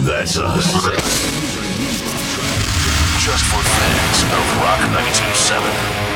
That's us. Just for fans of Rock 92.7.